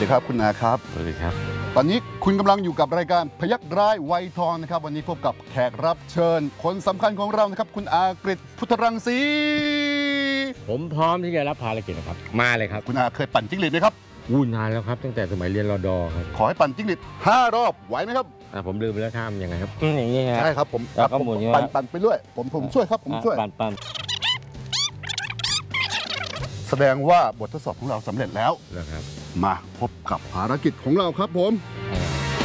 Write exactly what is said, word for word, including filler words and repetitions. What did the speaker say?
ดีครับคุณอาครับสวัสดีครับตอนนี้คุณกำลังอยู่กับรายการพยัคฆ์ร้ายวัยทองนะครับวันนี้พบกับแขกรับเชิญคนสำคัญของเรานะครับคุณอากฤษพุทธรังสีผมพร้อมที่จะรับภารกิจนะครับมาเลยครับคุณอาเคยปั่นจิ้งหรีดไหมครับอู้นานแล้วครับตั้งแต่สมัยเรียนรอดอครับขอให้ปั่นจิ้งหรีดห้ารอบไหวไหมครับอ่าผมลืมไปแล้วท่ามยังไงครับอย่างนี้ใช่ครับผมแล้วก็หมุนอย่างนี้ปั่นปั่นไปเรื่อยผมผมช่วยครับผมช่วยปั่นปั่นแสดงว่าบททดสอบของเราสำเร็จแล้วนะครับมาพบกับภารกิจของเราครับผม